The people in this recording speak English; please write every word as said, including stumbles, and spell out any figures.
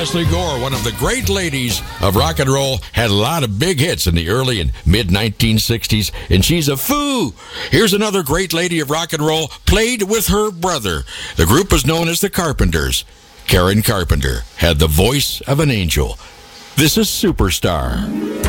Leslie Gore, one of the great ladies of rock and roll, had a lot of big hits in the early and mid nineteen sixties, and she's a foo. Here's another great lady of rock and roll, played with her brother. The group was known as the Carpenters. Karen Carpenter had the voice of an angel. This is Superstar.